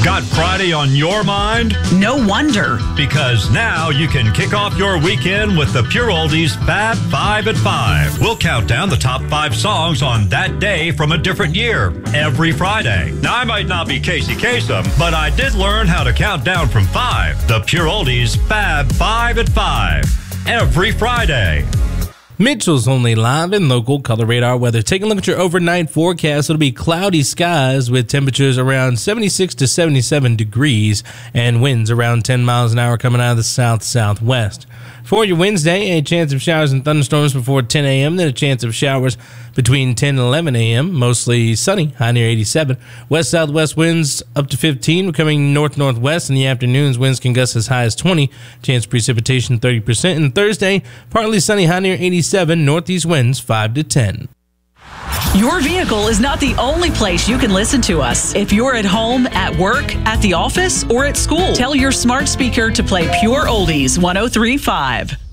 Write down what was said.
Got Friday on your mind? No wonder. Because now you can kick off your weekend with the Pure Oldies Fab 5 at 5. We'll count down the top 5 songs on that day from a different year every Friday. Now, I might not be Casey Kasem, but I did learn how to count down from 5. The Pure Oldies Fab 5 at 5 every Friday. Mitchell's Only Live and local color radar weather. Take a look at your overnight forecast. It'll be cloudy skies with temperatures around 76 to 77 degrees and winds around 10 miles an hour coming out of the south-southwest. For your Wednesday, a chance of showers and thunderstorms before 10 a.m., then a chance of showers between 10 and 11 a.m., mostly sunny, high near 87. West-southwest winds up to 15, becoming north-northwest. In the afternoons, winds can gust as high as 20. Chance of precipitation 30%. And Thursday, partly sunny, high near 87, northeast winds 5 to 10. Your vehicle is not the only place you can listen to us. If you're at home, at work, at the office, or at school, tell your smart speaker to play Pure Oldies 103.5.